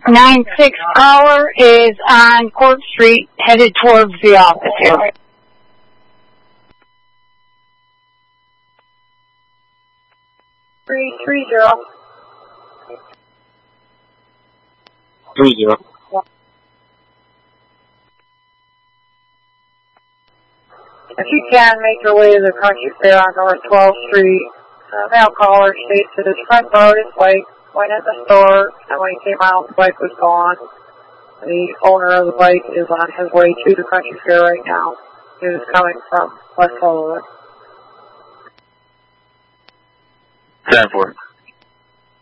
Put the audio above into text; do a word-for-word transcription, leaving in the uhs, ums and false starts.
nine six caller is on Court Street, headed towards the office area. Three three zero. Three zero. If you can, make your way to the Country Fair on North twelfth Street. Uh, male caller states that his front door is white, went in the store, and when he came out, the bike was gone. The owner of the bike is on his way to the Country Fair right now. He was coming from West Hollywood. ten four.